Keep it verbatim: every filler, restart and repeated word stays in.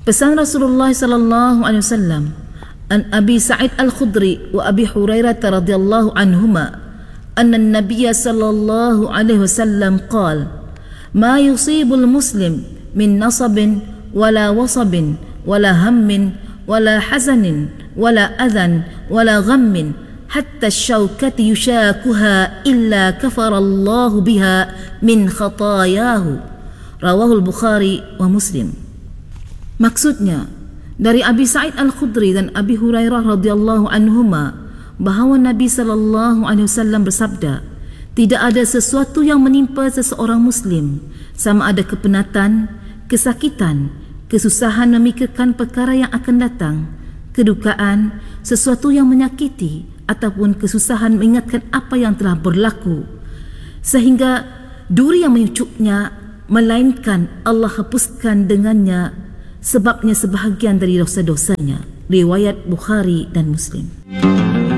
Pesan Rasulullah sallallahu alaihi wasallam an Abi Sa'id Al-Khudri wa Abi Hurairah radhiyallahu anhuma anna an-nabiy sallallahu alaihi wasallam qala ma yusibul muslim min nasabin wala wasabin wala hammin wala hazanin wala adhan wala ghammin hatta ash-shawkati yushakuha illa kafara Allah biha min khatayahu. Rawahul Bukhari wa Muslim. Maksudnya, dari Abi Sa'id Al-Khudri dan Abi Hurairah radhiyallahu anhuma bahawa Nabi sallallahu alaihi wasallam bersabda, tidak ada sesuatu yang menimpa seseorang muslim sama ada kepenatan, kesakitan, kesusahan memikirkan perkara yang akan datang, kedukaan, sesuatu yang menyakiti ataupun kesusahan mengingatkan apa yang telah berlaku, sehingga duri yang menyucuknya melainkan Allah hapuskan dengannya sebabnya sebahagian dari dosa-dosanya. Riwayat Bukhari dan Muslim.